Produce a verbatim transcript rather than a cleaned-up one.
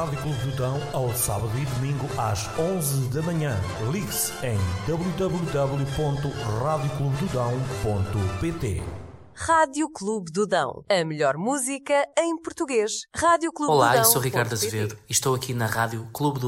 Rádio Clube do Dão ao sábado e domingo às onze da manhã. Ligue-se em w w w ponto rádio clube do dão ponto p t. Rádio Clube do Dão. A melhor música em português. Rádio Clube Olá, do Dão. eu sou Ricardo Azevedo e estou aqui na Rádio Clube do